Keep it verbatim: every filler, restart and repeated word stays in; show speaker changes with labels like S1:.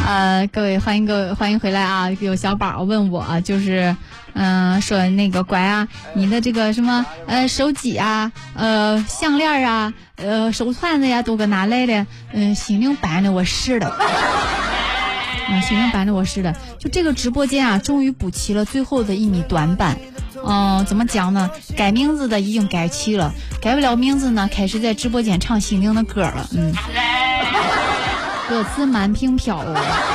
S1: 呃，各位欢迎各位欢迎回来啊！有小宝问我、啊，就是，嗯、呃，说那个乖啊，你的这个什么呃手机啊，呃项链啊，呃手串子呀，都搁哪来的？嗯、呃，心灵版的我试了。啊，心灵版的我试了，就这个直播间啊，终于补齐了最后的一米短板。嗯、呃，怎么讲呢？改名字的已经改齐了，改不了名字呢，开始在直播间唱心灵的歌了。嗯，歌词满屏飘。